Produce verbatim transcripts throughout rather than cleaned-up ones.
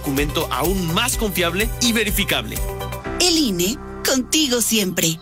documento aún más confiable y verificable. El I N E, contigo siempre.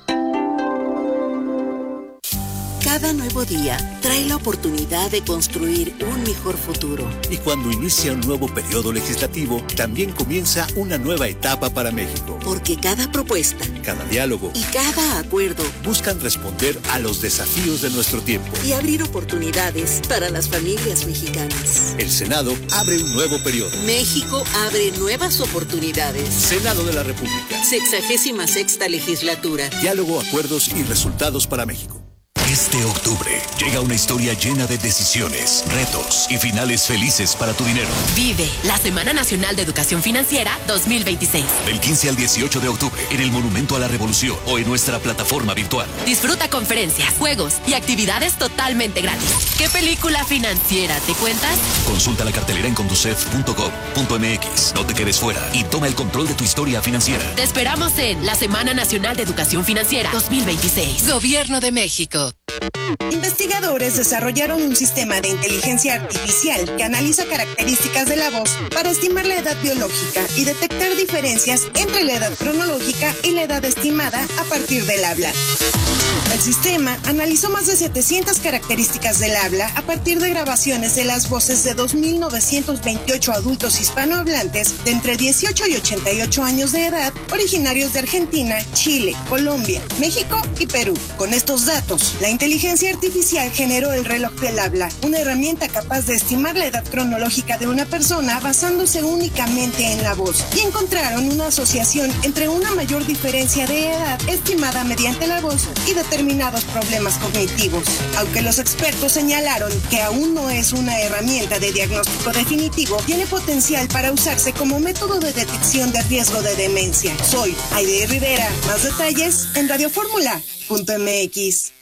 Cada nuevo día trae la oportunidad de construir un mejor futuro. Y cuando inicia un nuevo periodo legislativo, también comienza una nueva etapa para México. Porque cada propuesta, cada diálogo y cada acuerdo buscan responder a los desafíos de nuestro tiempo y abrir oportunidades para las familias mexicanas. El Senado abre un nuevo periodo. México abre nuevas oportunidades. Senado de la República. Sexagésima sexta legislatura. Diálogo, acuerdos y resultados para México. Este octubre llega una historia llena de decisiones, retos y finales felices para tu dinero. Vive la Semana Nacional de Educación Financiera dos mil veintiséis. Del quince al dieciocho de octubre en el Monumento a la Revolución o en nuestra plataforma virtual. Disfruta conferencias, juegos y actividades totalmente gratis. ¿Qué película financiera te cuentas? Consulta la cartelera en conducef punto gov punto mx. No te quedes fuera y toma el control de tu historia financiera. Te esperamos en la Semana Nacional de Educación Financiera dos mil veintiséis. Gobierno de México. Investigadores desarrollaron un sistema de inteligencia artificial que analiza características de la voz para estimar la edad biológica y detectar diferencias entre la edad cronológica y la edad estimada a partir del habla. El sistema analizó más de setecientas características del habla a partir de grabaciones de las voces de dos mil novecientos veintiocho adultos hispanohablantes de entre dieciocho y ochenta y ocho años de edad, originarios de Argentina, Chile, Colombia, México y Perú. Con estos datos, la inteligencia artificial generó el reloj del habla, una herramienta capaz de estimar la edad cronológica de una persona basándose únicamente en la voz, y encontraron una asociación entre una mayor diferencia de edad estimada mediante la voz y determinados problemas cognitivos. Aunque los expertos señalaron que aún no es una herramienta de diagnóstico definitivo, tiene potencial para usarse como método de detección de riesgo de demencia. Soy Aide Rivera. Más detalles en radio fórmula punto m x.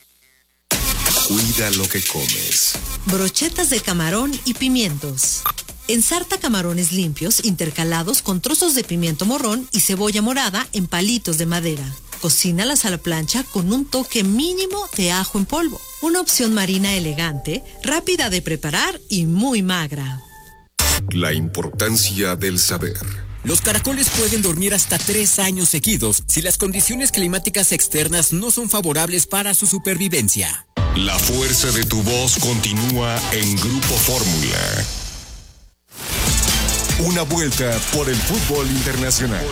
Cuida lo que comes. Brochetas de camarón y pimientos. Ensarta camarones limpios intercalados con trozos de pimiento morrón y cebolla morada en palitos de madera. Cocínalas a la plancha con un toque mínimo de ajo en polvo. Una opción marina elegante, rápida de preparar y muy magra. La importancia del saber. Los caracoles pueden dormir hasta tres años seguidos si las condiciones climáticas externas no son favorables para su supervivencia. La fuerza de tu voz continúa en Grupo Fórmula. Una vuelta por el fútbol internacional.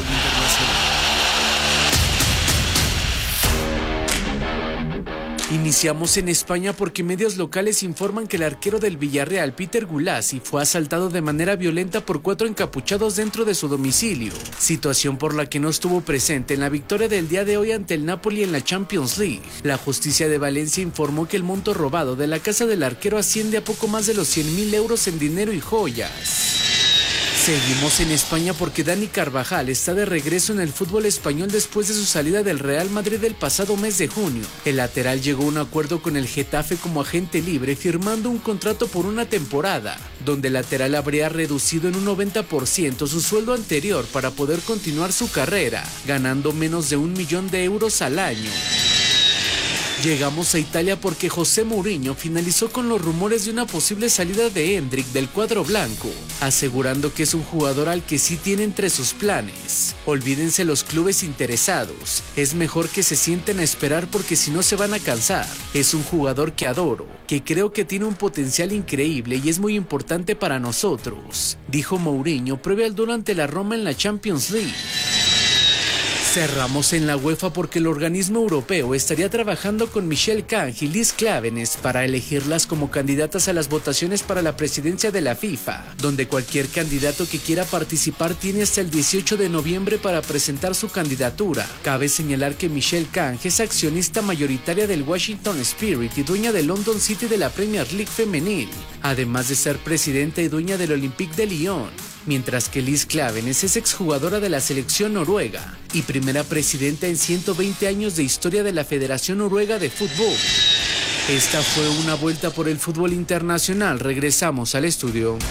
Iniciamos en España porque medios locales informan que el arquero del Villarreal, Peter Gulasi, fue asaltado de manera violenta por cuatro encapuchados dentro de su domicilio, situación por la que no estuvo presente en la victoria del día de hoy ante el Napoli en la Champions League. La justicia de Valencia informó que el monto robado de la casa del arquero asciende a poco más de los cien mil euros en dinero y joyas. Seguimos en España porque Dani Carvajal está de regreso en el fútbol español después de su salida del Real Madrid el pasado mes de junio. El lateral llegó a un acuerdo con el Getafe como agente libre, firmando un contrato por una temporada, donde el lateral habría reducido en un noventa por ciento su sueldo anterior para poder continuar su carrera, ganando menos de un millón de euros al año. Llegamos a Italia porque José Mourinho finalizó con los rumores de una posible salida de Endrick del cuadro blanco, asegurando que es un jugador al que sí tiene entre sus planes. Olvídense los clubes interesados, es mejor que se sienten a esperar porque si no se van a cansar. Es un jugador que adoro, que creo que tiene un potencial increíble y es muy importante para nosotros, dijo Mourinho previo al duelo ante la Roma en la Champions League. Cerramos en la UEFA porque el organismo europeo estaría trabajando con Michel Kang y Liz Clavenes para elegirlas como candidatas a las votaciones para la presidencia de la FIFA, donde cualquier candidato que quiera participar tiene hasta el dieciocho de noviembre para presentar su candidatura. Cabe señalar que Michel Kang es accionista mayoritaria del Washington Spirit y dueña del London City de la Premier League femenil, además de ser presidenta y dueña del Olympique de Lyon, mientras que Liz Clavenes es exjugadora de la selección noruega y primera presidenta en ciento veinte años de historia de la Federación Noruega de Fútbol. Esta fue una vuelta por el fútbol internacional. Regresamos al estudio.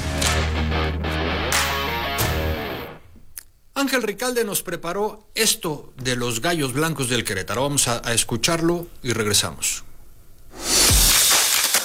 Ángel Ricalde nos preparó esto de los Gallos Blancos del Querétaro. Vamos a, a escucharlo y regresamos.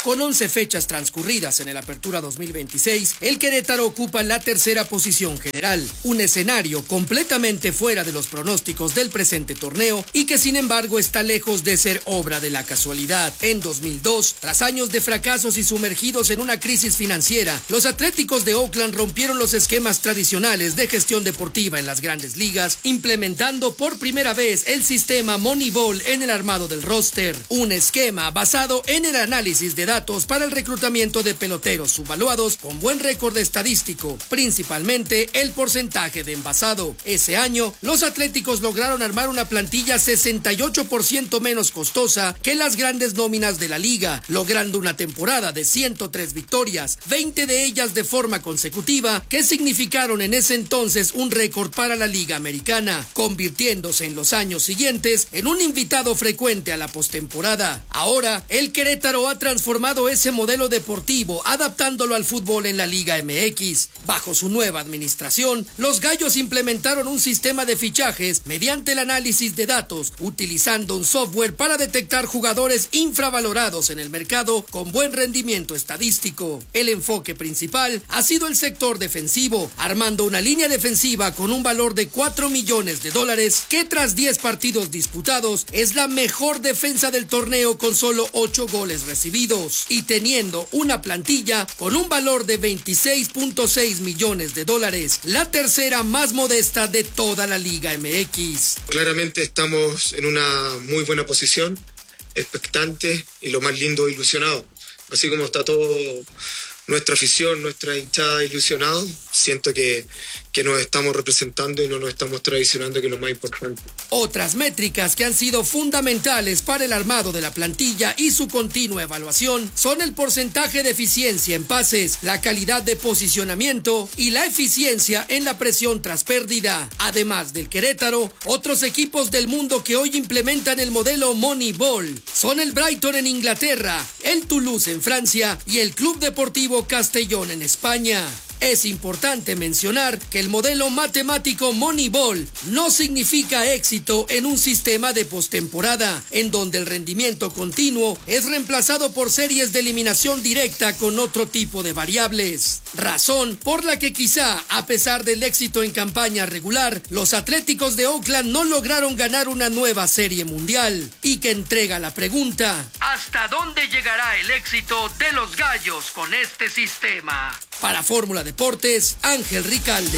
Con once fechas transcurridas en el Apertura dos mil veintiséis, el Querétaro ocupa la tercera posición general, un escenario completamente fuera de los pronósticos del presente torneo y que sin embargo está lejos de ser obra de la casualidad. En dos mil dos, tras años de fracasos y sumergidos en una crisis financiera, los Atléticos de Oakland rompieron los esquemas tradicionales de gestión deportiva en las grandes ligas, implementando por primera vez el sistema Moneyball en el armado del roster, un esquema basado en el análisis de datos para el reclutamiento de peloteros subvaluados con buen récord estadístico, principalmente el porcentaje de envasado. Ese año, los Atléticos lograron armar una plantilla sesenta y ocho por ciento menos costosa que las grandes nóminas de la liga, logrando una temporada de ciento tres victorias, veinte de ellas de forma consecutiva, que significaron en ese entonces un récord para la Liga Americana, convirtiéndose en los años siguientes en un invitado frecuente a la postemporada. Ahora, el Querétaro ha transformado ese modelo deportivo, adaptándolo al fútbol en la Liga M X. Bajo su nueva administración, los Gallos implementaron un sistema de fichajes mediante el análisis de datos, utilizando un software para detectar jugadores infravalorados en el mercado con buen rendimiento estadístico. El enfoque principal ha sido el sector defensivo, armando una línea defensiva con un valor de cuatro millones de dólares que tras diez partidos disputados es la mejor defensa del torneo con solo ocho goles recibidos y teniendo una plantilla con un valor de veintiséis punto seis millones de dólares, la tercera más modesta de toda la Liga M X. Claramente estamos en una muy buena posición, expectante y lo más lindo, ilusionado. Así como está todo nuestra afición, nuestra hinchada ilusionado, siento que, que nos estamos representando y no nos estamos traicionando, que es lo más importante. Otras métricas que han sido fundamentales para el armado de la plantilla y su continua evaluación son el porcentaje de eficiencia en pases, la calidad de posicionamiento y la eficiencia en la presión tras pérdida. Además del Querétaro, otros equipos del mundo que hoy implementan el modelo Moneyball son el Brighton en Inglaterra, el Toulouse en Francia y el Club Deportivo Castellón en España. Es importante mencionar que el modelo matemático Moneyball no significa éxito en un sistema de postemporada, en donde el rendimiento continuo es reemplazado por series de eliminación directa con otro tipo de variables. Razón por la que quizá, a pesar del éxito en campaña regular, los Atléticos de Oakland no lograron ganar una nueva serie mundial, y que entrega la pregunta: ¿hasta dónde llegará el éxito de los Gallos con este sistema? Para Fórmula Deportes, Ángel Ricalde.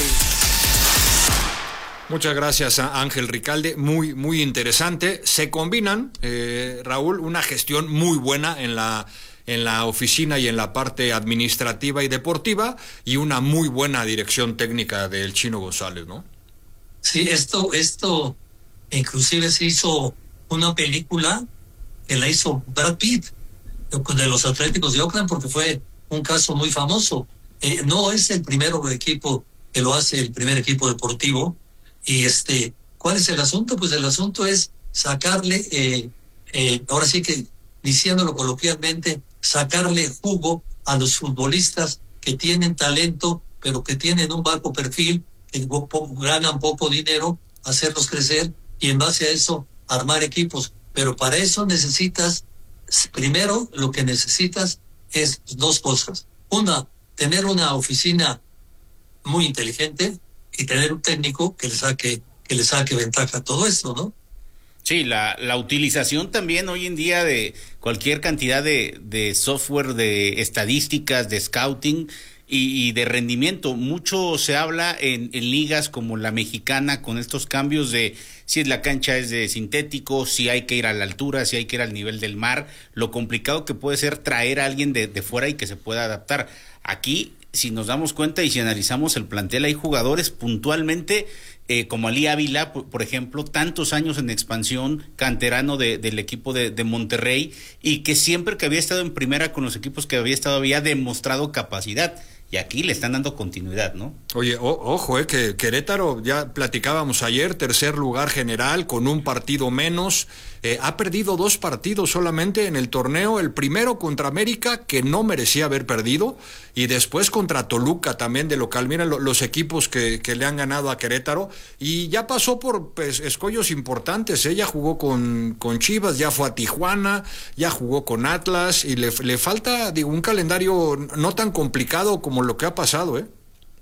Muchas gracias a Ángel Ricalde, muy, muy interesante. Se combinan, eh, Raúl, una gestión muy buena en la, en la oficina y en la parte administrativa y deportiva, y una muy buena dirección técnica del Chino González, ¿no? Sí, esto, esto, inclusive se hizo una película que la hizo Brad Pitt, de los Atléticos de Oakland, porque fue un caso muy famoso. Eh, no es el primer equipo que lo hace, el primer equipo deportivo. Y este, ¿cuál es el asunto? Pues el asunto es sacarle, eh, eh, ahora sí que diciéndolo coloquialmente, sacarle jugo a los futbolistas que tienen talento, pero que tienen un bajo perfil, que ganan poco dinero, hacerlos crecer y en base a eso armar equipos. Pero para eso necesitas, primero lo que necesitas es dos cosas. Una, tener una oficina muy inteligente y tener un técnico que le saque, que le saque ventaja a todo esto, ¿no? Sí, la, la utilización también hoy en día de cualquier cantidad de, de software, de estadísticas, de scouting y, y de rendimiento. Mucho se habla en, en ligas como la mexicana con estos cambios de si es la cancha es de sintético, si hay que ir a la altura, si hay que ir al nivel del mar, lo complicado que puede ser traer a alguien de, de fuera y que se pueda adaptar. Aquí, si nos damos cuenta y si analizamos el plantel, hay jugadores puntualmente, eh, como Ali Ávila, por, por ejemplo, tantos años en expansión, canterano de, del equipo de, de Monterrey, y que siempre que había estado en primera con los equipos que había estado había demostrado capacidad. y aquí le están dando continuidad, ¿no? Oye, o, ojo, eh, que Querétaro, ya platicábamos ayer, tercer lugar general, con un partido menos, eh, ha perdido dos partidos solamente en el torneo, el primero contra América, que no merecía haber perdido, y después contra Toluca también de local. Miren lo, los equipos que, que le han ganado a Querétaro, y ya pasó por pues, escollos importantes, ella ¿eh? jugó con, con Chivas, ya fue a Tijuana, ya jugó con Atlas, y le, le falta, digo, un calendario no tan complicado como lo que ha pasado, ¿eh?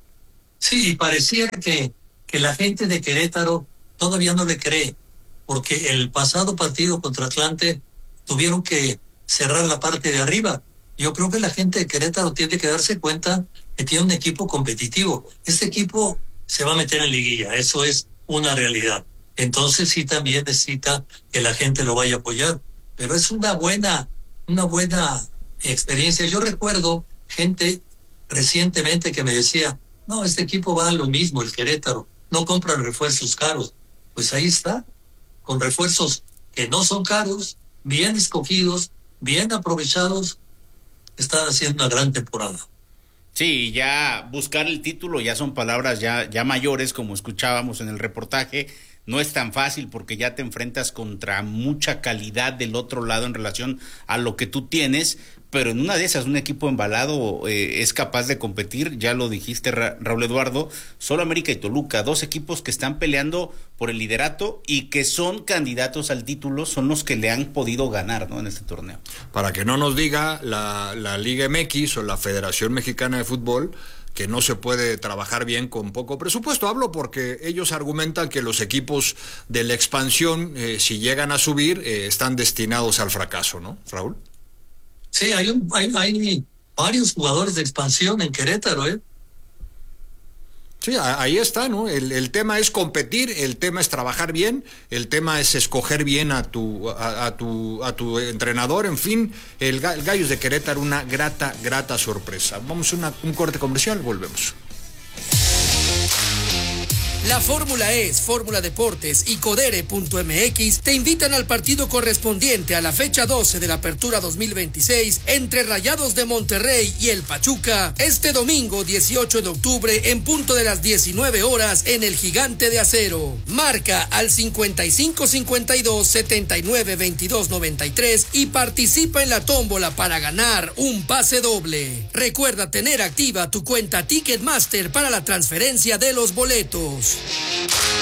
Sí, y parecía que, que la gente de Querétaro todavía no le cree, porque el pasado partido contra Atlante tuvieron que cerrar la parte de arriba. Yo creo que la gente de Querétaro tiene que darse cuenta que tiene un equipo competitivo. Este equipo se va a meter en liguilla, eso es una realidad. Entonces sí también necesita que la gente lo vaya a apoyar, pero es una buena, una buena experiencia. Yo recuerdo gente recientemente que me decía, no, este equipo va a lo mismo, el Querétaro, no compra refuerzos caros. Pues ahí está, con refuerzos que no son caros, bien escogidos, bien aprovechados, están haciendo una gran temporada. Sí, ya buscar el título ya son palabras ya, ya mayores, como escuchábamos en el reportaje. No es tan fácil porque ya te enfrentas contra mucha calidad del otro lado en relación a lo que tú tienes, pero en una de esas un equipo embalado eh, es capaz de competir. Ya lo dijiste, Ra- Raúl Eduardo, solo América y Toluca, dos equipos que están peleando por el liderato y que son candidatos al título, son los que le han podido ganar, ¿no?, en este torneo. Para que no nos diga la, la Liga M X o la Federación Mexicana de Fútbol que no se puede trabajar bien con poco presupuesto. Hablo porque ellos argumentan que los equipos de la expansión, eh, si llegan a subir, eh, están destinados al fracaso, ¿no, Raúl? Sí, hay, un, hay, hay varios jugadores de expansión en Querétaro, ¿eh? Sí, ahí está, ¿no? El, el tema es competir, el tema es trabajar bien, el tema es escoger bien a tu a, a tu a tu entrenador, en fin, el, el Gallos de Querétaro, una grata, grata sorpresa. Vamos a una, un corte comercial, volvemos. La Fórmula E S, Fórmula Deportes y Codere punto M X te invitan al partido correspondiente a la fecha doce de la Apertura dos mil veintiséis entre Rayados de Monterrey y el Pachuca, este domingo dieciocho de octubre en punto de las diecinueve horas en el Gigante de Acero. Marca al cincuenta y cinco cincuenta y dos setenta y nueve veintidós noventa y tres y participa en la tómbola para ganar un pase doble. Recuerda tener activa tu cuenta Ticketmaster para la transferencia de los boletos.